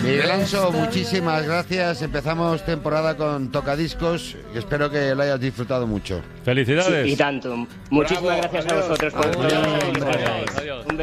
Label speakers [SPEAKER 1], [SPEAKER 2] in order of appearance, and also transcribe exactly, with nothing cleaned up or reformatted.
[SPEAKER 1] Miguel Anso, muchísimas gracias. Empezamos temporada con Tocadiscos y espero que lo hayas disfrutado mucho.
[SPEAKER 2] Felicidades.
[SPEAKER 3] Sí, y tanto. Muchísimas Bravo, gracias adiós. a vosotros por todo.
[SPEAKER 2] Adiós. Adiós. Adiós.